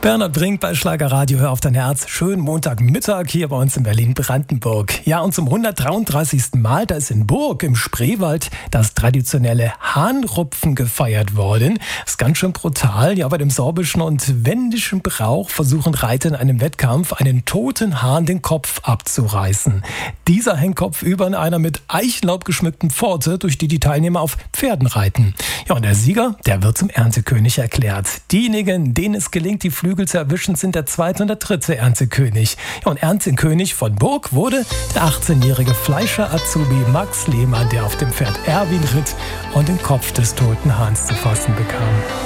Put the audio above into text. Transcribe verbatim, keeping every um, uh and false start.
Bernhard Brink bei Schlagerradio, hör auf dein Herz. Schönen Montagmittag hier bei uns in Berlin-Brandenburg. Ja, und zum hundertdreiunddreißigsten Mal, da ist in Burg im Spreewald das traditionelle Hahnrupfen gefeiert worden. Das ist ganz schön brutal. Ja, bei dem sorbischen und wendischen Brauch versuchen Reiter in einem Wettkampf einen toten Hahn den Kopf abzureißen. Dieser hängt kopfüber in einer mit Eichenlaub geschmückten Pforte, durch die die Teilnehmer auf Pferden reiten. Ja, und der Sieger, der wird zum Erntekönig erklärt. Diejenigen, denen es gelingt, die Flügel zu erwischen, sind der zweite und der dritte Erntekönig. Ja, und Erntekönig von Burg wurde der achtzehnjährige Fleischer-Azubi Max Lehmann, der auf dem Pferd Erwin ritt und den Kopf des toten Hahns zu fassen bekam.